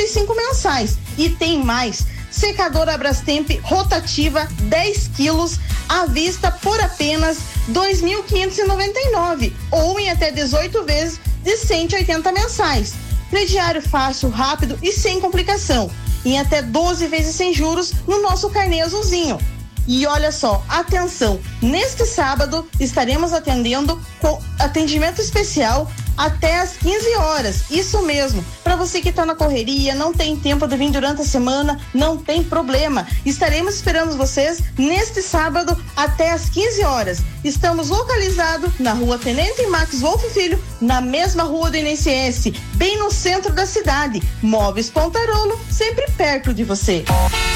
45 mensais. E tem mais. Secadora Brastemp rotativa 10 quilos à vista por apenas R$ 2.599 ou em até 18 vezes de R$ 180 mensais. Crediário fácil, rápido e sem complicação. Em até 12 vezes sem juros no nosso carnê azulzinho. E olha só, atenção, neste sábado estaremos atendendo com atendimento especial até às 15 horas, isso mesmo, para você que está na correria, não tem tempo de vir durante a semana, não tem problema, estaremos esperando vocês neste sábado até às 15 horas, estamos localizados na rua Tenente Max Wolf Filho, na mesma rua do INSS, bem no centro da cidade, Móveis Pontarolo, sempre perto de você.